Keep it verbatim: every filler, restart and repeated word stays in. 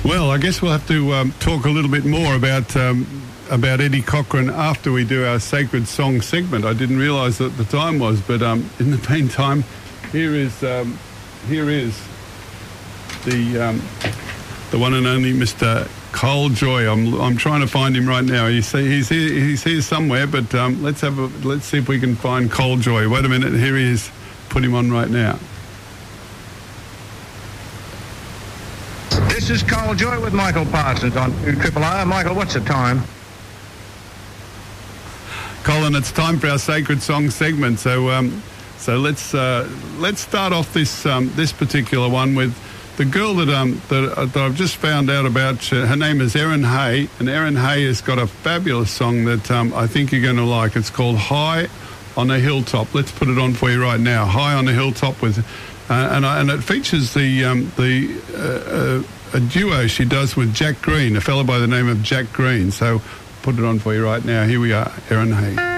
Well, I guess we'll have to um, talk a little bit more about um, about Eddie Cochran after we do our Sacred Song segment. I didn't realise that the time was, but um, in the meantime, here is um, here is the um, the one and only Mister Cole Joy. I'm I'm trying to find him right now. You see, he's here he's here somewhere, but um, let's have a let's see if we can find Cole Joy. Wait a minute, here he is. Put him on right now. This is Cole Joy with Michael Parsons on Triple R. Michael, what's the time? Colin, it's time for our Sacred Song segment. So, um, so let's uh, let's start off this um, this particular one with the girl that um that, uh, that I've just found out about. Her name is Erin Hay, and Erin Hay has got a fabulous song that um, I think you're going to like. It's called "High on a Hilltop." Let's put it on for you right now. "High on a Hilltop" with, uh, and and it features the um, the. Uh, uh, a duo she does with Jack Green, a fellow by the name of Jack Green. So put it on for you right now. Here we are, Erin Hay.